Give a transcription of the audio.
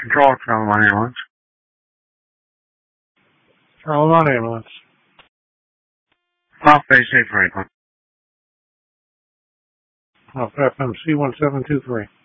Control Carolina Ambulance. Carolina Ambulance. Off base A Franklin. Off FMC 1723.